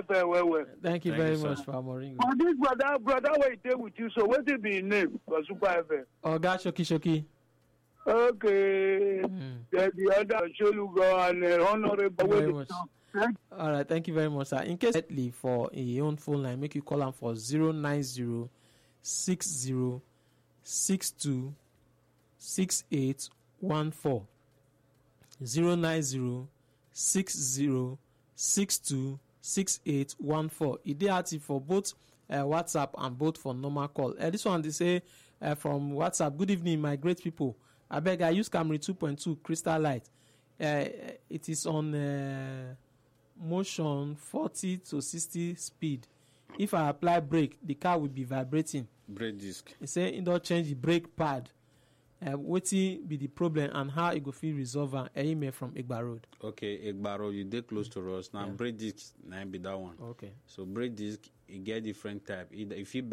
FM well. Thank you very much for Amoringo. But this brother wait there with you, so what did be his name for Super FM? Oga Shoki. Okay. The other Sholugo and Honorable. Very much. All right, thank you very much, sir. In case for your own phone line, make you call them for 090 60 62 6814. 090 60 62 6814. It is active for both WhatsApp and both for normal call. This one they say from WhatsApp. Good evening, my great people. I beg I use Camry 2.2 Crystal Light. It is on motion 40 to 60 speed. If I apply brake, the car will be vibrating. Brake disc. It say it don't change the brake pad. Wetin be the problem and how it go fit resolve am? Email from Egba Road. Okay, Egba Road, you dey close to us. Now brake disc, now be that one. Okay. So brake disc, you get different type. If you